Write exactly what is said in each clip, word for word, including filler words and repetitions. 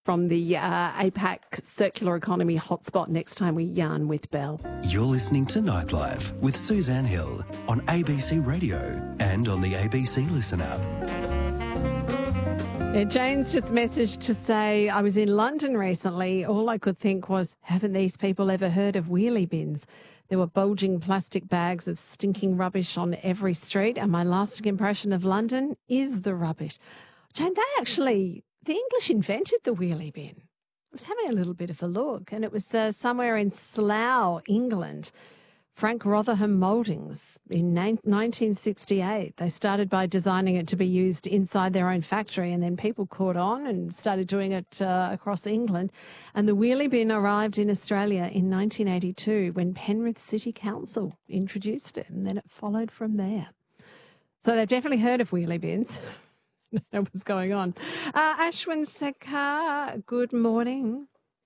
from the uh, APAC circular economy hotspot next time we yarn with Belle. You're listening to Nightlife with Suzanne Hill on A B C Radio and on the A B C Listen app. Yeah, Jane's just messaged to say, I was in London recently. All I could think was, haven't these people ever heard of wheelie bins? There were bulging plastic bags of stinking rubbish on every street, and my lasting impression of London is the rubbish. Jane, they actually, the English invented the wheelie bin. I was having a little bit of a look, and it was uh, somewhere in Slough, England. Frank Rotherham Mouldings in nineteen sixty-eight. They started by designing it to be used inside their own factory, and then people caught on and started doing it uh, across England. And the wheelie bin arrived in Australia in nineteen eighty-two when Penrith City Council introduced it, and then it followed from there. So they've definitely heard of wheelie bins. I know what's going on. Uh, Ashwin Sekar, good morning.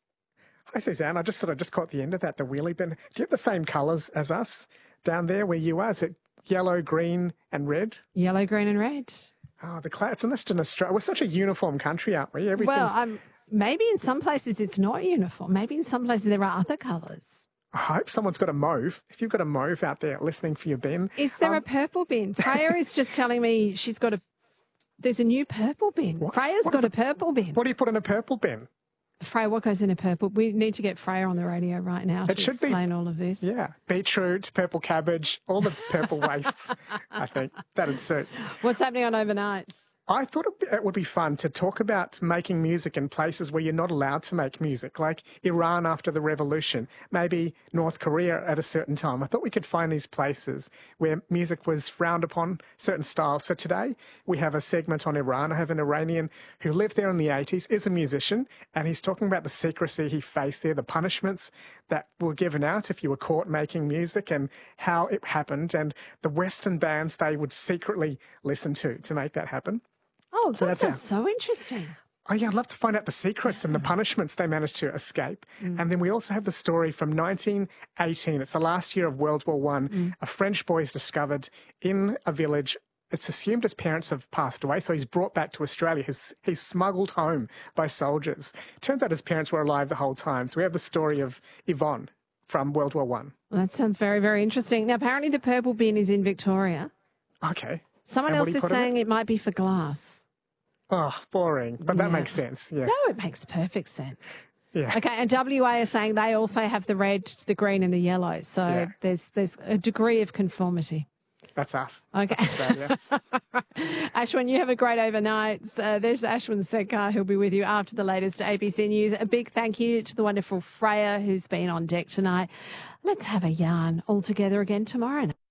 Hi, Suzanne. I just sort of just caught the end of that, the wheelie bin. Do you have the same colours as us down there where you are? Is it yellow, green and red? Yellow, green and red. Oh, the cloud. It's just in Australia. We're such a uniform country, aren't we? Well, um, maybe in some places it's not uniform. Maybe in some places there are other colours. I hope someone's got a mauve. If you've got a mauve out there listening for your bin. Is there um, a purple bin? Freya is just telling me she's got a... There's a new purple bin. What's, Freya's got a purple bin. What do you put in a purple bin? Freya, what goes in a purple? We need to get Freya on the radio right now it to should explain be, all of this. Yeah, beetroot, purple cabbage, all the purple wastes, I think. That'd suit. What's happening on Overnights? I thought it would be fun to talk about making music in places where you're not allowed to make music, like Iran after the revolution, maybe North Korea at a certain time. I thought we could find these places where music was frowned upon, certain styles. So today we have a segment on Iran. I have an Iranian who lived there in the eighties, is a musician, and he's talking about the secrecy he faced there, the punishments that were given out if you were caught making music and how it happened, and the Western bands they would secretly listen to to make that happen. Oh, so that sounds our, so interesting. Oh, yeah, I'd love to find out the secrets yeah. and the punishments they managed to escape. Mm. And then we also have the story from nineteen eighteen. It's the last year of World War One. Mm. A French boy is discovered in a village. It's assumed his parents have passed away, so he's brought back to Australia. He's, he's smuggled home by soldiers. Turns out his parents were alive the whole time. So we have the story of Yvonne from World War One. Well, that sounds very, very interesting. Now, apparently the purple bin is in Victoria. Okay. Someone and else is saying it? it might be for glass. Oh, boring. But that yeah. makes sense. Yeah. No, it makes perfect sense. Yeah. Okay, and W A are saying they also have the red, the green and the yellow. So yeah. there's there's a degree of conformity. That's us. Okay. That's Australia. Ashwin, you have a great overnight. Uh, there's Ashwin Sekar. He'll be with you after the latest A B C News. A big thank you to the wonderful Freya who's been on deck tonight. Let's have a yarn all together again tomorrow night.